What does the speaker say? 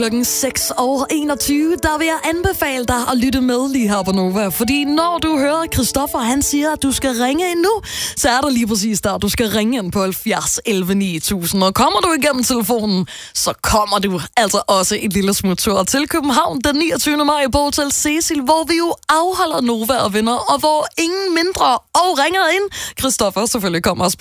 Klokken 6:21, der vil jeg anbefale dig at lytte med lige her på Nova. Fordi når du hører Christoffer, han siger, at du skal ringe ind nu, så er det lige præcis der, du skal ringe ind på 70 11 9000. Og kommer du igennem telefonen, så kommer du altså også et lille smuttur til København den 29. maj på Hotel Cecil, hvor vi jo afholder Nova og vinder, og hvor ingen mindre og ringer ind. Christoffer selvfølgelig kommer og spiller.